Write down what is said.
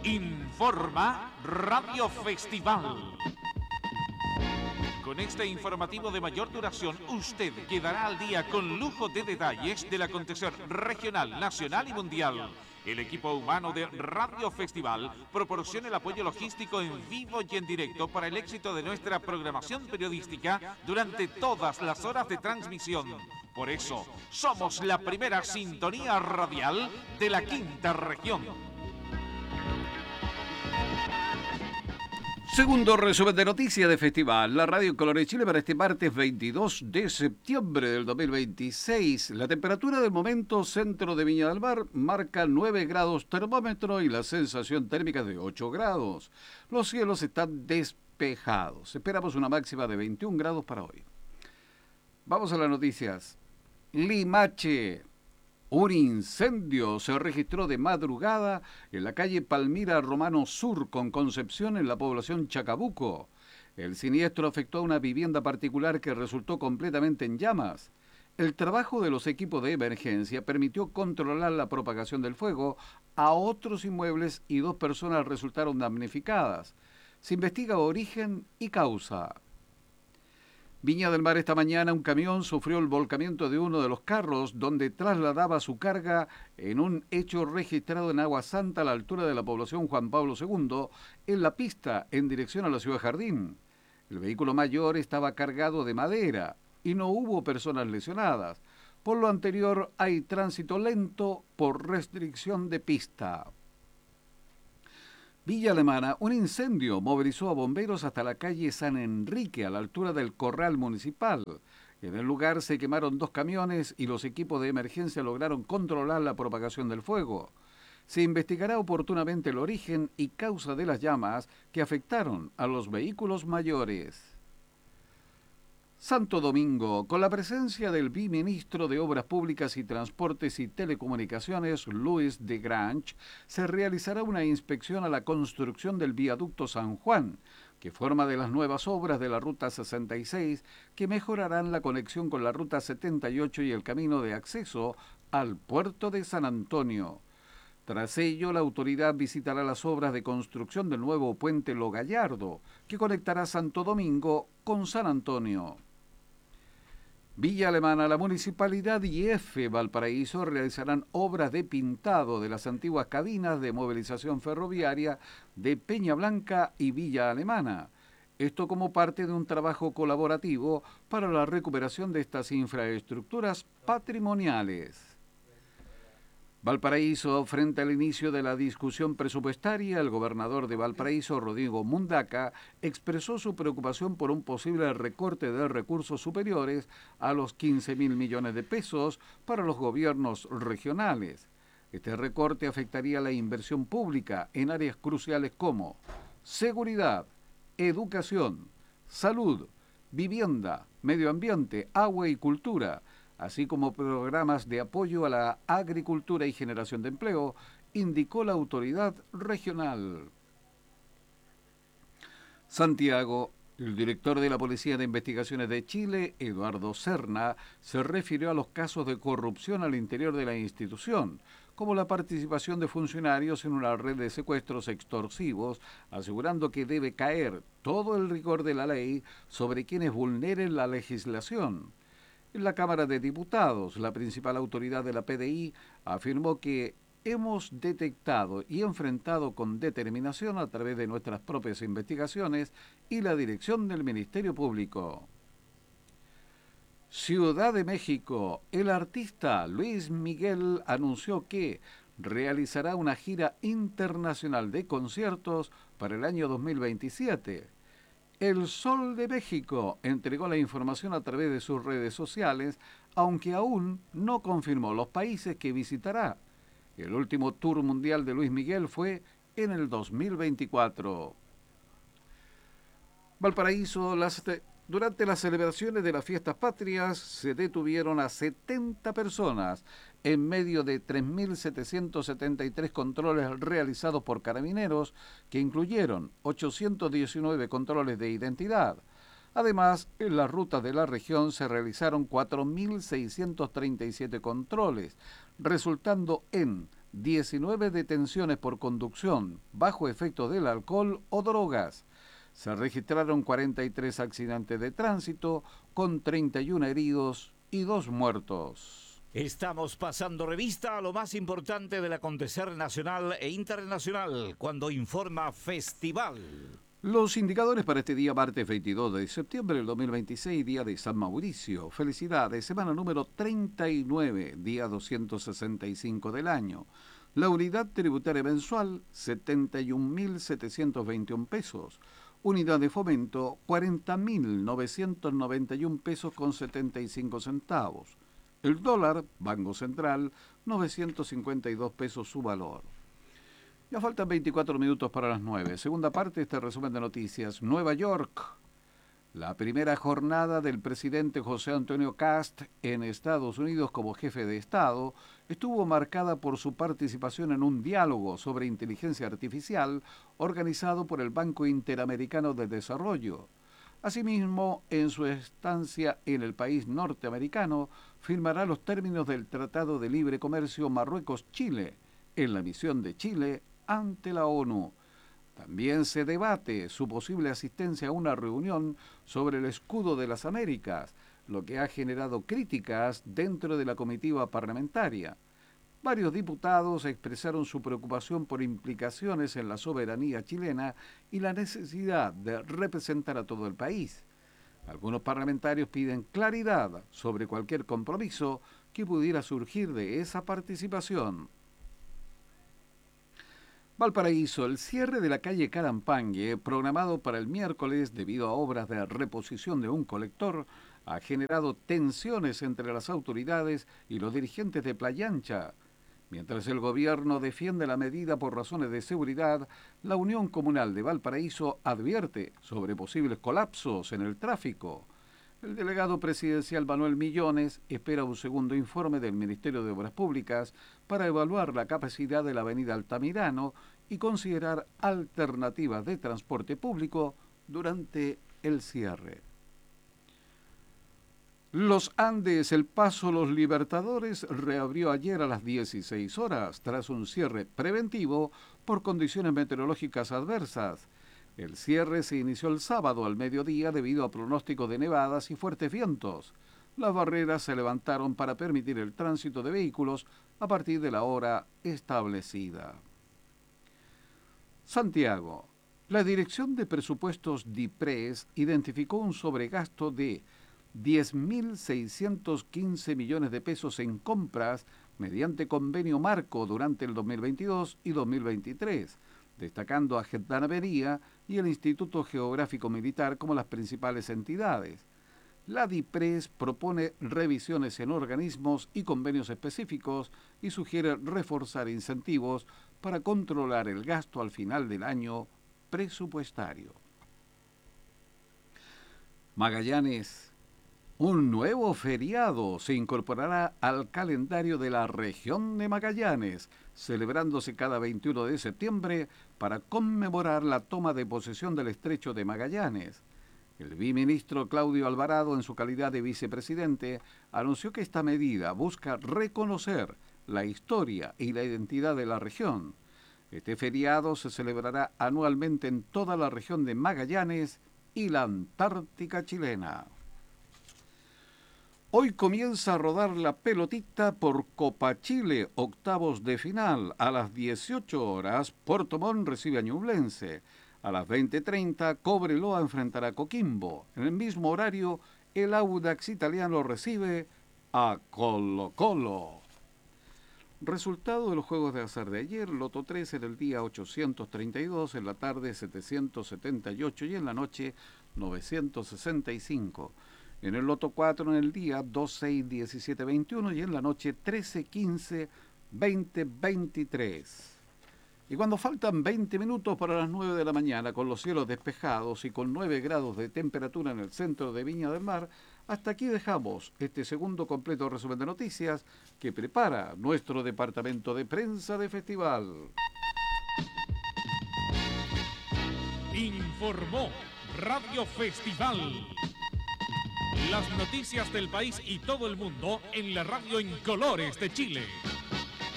Informa Radio Festival. Con este informativo de mayor duración, usted quedará al día con lujo de detalles del acontecer regional, nacional y mundial. El equipo humano de Radio Festival proporciona el apoyo logístico en vivo y en directo para el éxito de nuestra programación periodística durante todas las horas de transmisión. Por eso, somos la primera sintonía radial de la quinta región. Segundo resumen de noticias de Festival, la Radio Color de Chile para este martes 22 de septiembre del 2026. La temperatura del momento centro de Viña del Mar marca 9 grados termómetro y la sensación térmica de 8 grados. Los cielos están despejados. Esperamos una máxima de 21 grados para hoy. Vamos a las noticias. Limache. Un incendio se registró de madrugada en la calle Palmira Romano Sur con Concepción en la población Chacabuco. El siniestro afectó a una vivienda particular que resultó completamente en llamas. El trabajo de los equipos de emergencia permitió controlar la propagación del fuego a otros inmuebles y 2 personas resultaron damnificadas. Se investiga origen y causa. Viña del Mar, esta mañana un camión sufrió el volcamiento de uno de los carros donde trasladaba su carga en un hecho registrado en Agua Santa a la altura de la población Juan Pablo II, en la pista en dirección a la Ciudad Jardín. El vehículo mayor estaba cargado de madera y no hubo personas lesionadas. Por lo anterior, hay tránsito lento por restricción de pista. Villa Alemana, un incendio movilizó a bomberos hasta la calle San Enrique, a la altura del Corral Municipal. En el lugar se quemaron 2 camiones y los equipos de emergencia lograron controlar la propagación del fuego. Se investigará oportunamente el origen y causa de las llamas que afectaron a los vehículos mayores. Santo Domingo, con la presencia del viceministro de Obras Públicas y Transportes y Telecomunicaciones, Luis de Grange, se realizará una inspección a la construcción del viaducto San Juan, que forma de las nuevas obras de la Ruta 66, que mejorarán la conexión con la Ruta 78 y el camino de acceso al puerto de San Antonio. Tras ello, la autoridad visitará las obras de construcción del nuevo puente Lo Gallardo, que conectará Santo Domingo con San Antonio. Villa Alemana, la Municipalidad y EFE Valparaíso realizarán obras de pintado de las antiguas cabinas de movilización ferroviaria de Peña Blanca y Villa Alemana. Esto como parte de un trabajo colaborativo para la recuperación de estas infraestructuras patrimoniales. Valparaíso, frente al inicio de la discusión presupuestaria, el gobernador de Valparaíso, Rodrigo Mundaca, expresó su preocupación por un posible recorte de recursos superiores a los 15.000 millones de pesos para los gobiernos regionales. Este recorte afectaría la inversión pública en áreas cruciales como seguridad, educación, salud, vivienda, medio ambiente, agua y cultura, así como programas de apoyo a la agricultura y generación de empleo, indicó la autoridad regional. Santiago, el director de la Policía de Investigaciones de Chile, Eduardo Serna, se refirió a los casos de corrupción al interior de la institución, como la participación de funcionarios en una red de secuestros extorsivos, asegurando que debe caer todo el rigor de la ley sobre quienes vulneren la legislación. En la Cámara de Diputados, la principal autoridad de la PDI afirmó que hemos detectado y enfrentado con determinación a través de nuestras propias investigaciones y la dirección del Ministerio Público. Ciudad de México, el artista Luis Miguel anunció que realizará una gira internacional de conciertos para el año 2027. El Sol de México entregó la información a través de sus redes sociales, aunque aún no confirmó los países que visitará. El último tour mundial de Luis Miguel fue en el 2024. Valparaíso, durante las celebraciones de las fiestas patrias se detuvieron a 70 personas en medio de 3.773 controles realizados por carabineros, que incluyeron 819 controles de identidad. Además, en las rutas de la región se realizaron 4.637 controles, resultando en 19 detenciones por conducción bajo efecto del alcohol o drogas. Se registraron 43 accidentes de tránsito con 31 heridos y 2 muertos. Estamos pasando revista a lo más importante del acontecer nacional e internacional cuando informa Festival. Los indicadores para este día martes 22 de septiembre del 2026, día de San Mauricio. Felicidades, semana número 39, día 265 del año. La unidad tributaria mensual, 71.721 pesos. Unidad de fomento, 40.991 pesos con 75 centavos. El dólar, Banco Central, 952 pesos su valor. Ya faltan 24 minutos para las 9. Segunda parte de este resumen de noticias. Nueva York. La primera jornada del presidente José Antonio Kast en Estados Unidos como jefe de Estado estuvo marcada por su participación en un diálogo sobre inteligencia artificial organizado por el Banco Interamericano de Desarrollo. Asimismo, en su estancia en el país norteamericano, firmará los términos del Tratado de Libre Comercio Marruecos-Chile en la misión de Chile ante la ONU. También se debate su posible asistencia a una reunión sobre el escudo de las Américas, lo que ha generado críticas dentro de la comitiva parlamentaria. Varios diputados expresaron su preocupación por implicaciones en la soberanía chilena y la necesidad de representar a todo el país. Algunos parlamentarios piden claridad sobre cualquier compromiso que pudiera surgir de esa participación. Valparaíso, el cierre de la calle Carampangue, programado para el miércoles debido a obras de reposición de un colector, ha generado tensiones entre las autoridades y los dirigentes de Playa Ancha. Mientras el gobierno defiende la medida por razones de seguridad, la Unión Comunal de Valparaíso advierte sobre posibles colapsos en el tráfico. El delegado presidencial Manuel Millones espera un segundo informe del Ministerio de Obras Públicas para evaluar la capacidad de la avenida Altamirano y considerar alternativas de transporte público durante el cierre. Los Andes, el Paso Los Libertadores, reabrió ayer a las 16 horas tras un cierre preventivo por condiciones meteorológicas adversas. El cierre se inició el sábado al mediodía debido a pronóstico de nevadas y fuertes vientos. Las barreras se levantaron para permitir el tránsito de vehículos a partir de la hora establecida. Santiago. La Dirección de Presupuestos DIPRES identificó un sobregasto de 10.615 millones de pesos en compras mediante convenio marco durante el 2022 y 2023, destacando a Gendarmería y el Instituto Geográfico Militar como las principales entidades. La DIPRES propone revisiones en organismos y convenios específicos y sugiere reforzar incentivos para controlar el gasto al final del año presupuestario. Magallanes. Un nuevo feriado se incorporará al calendario de la región de Magallanes, celebrándose cada 21 de septiembre para conmemorar la toma de posesión del Estrecho de Magallanes. El viceministro Claudio Alvarado, en su calidad de vicepresidente, anunció que esta medida busca reconocer la historia y la identidad de la región. Este feriado se celebrará anualmente en toda la región de Magallanes y la Antártica chilena. Hoy comienza a rodar la pelotita por Copa Chile, octavos de final. A las 18 horas, Puerto Montt recibe a Ñublense. A las 20:30, Cobreloa enfrentará a Coquimbo. En el mismo horario, el Audax italiano recibe a Colo-Colo. Resultado de los juegos de azar de ayer: Loto 3 en el día 832, en la tarde 778 y en la noche 965. En el Loto 4 en el día 2, 6, 17, 21 y en la noche 13, 15, 20, 23. Y cuando faltan 20 minutos para las 9 de la mañana, con los cielos despejados y con 9 grados de temperatura en el centro de Viña del Mar, hasta aquí dejamos este segundo completo resumen de noticias que prepara nuestro departamento de prensa de festival. Informó Radio Festival. Las noticias del país y todo el mundo en la radio en colores de Chile.